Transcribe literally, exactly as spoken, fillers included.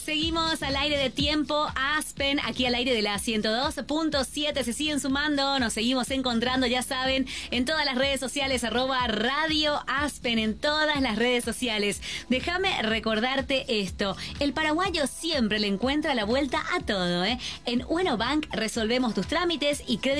Seguimos al aire de Tiempo Aspen, aquí al aire de la ciento dos punto siete. Se siguen sumando, nos seguimos encontrando, ya saben, en todas las redes sociales, arroba Radio Aspen, en todas las redes sociales. Déjame recordarte esto: el paraguayo siempre le encuentra la vuelta a todo, ¿eh? En Ueno Bank resolvemos tus trámites y créditos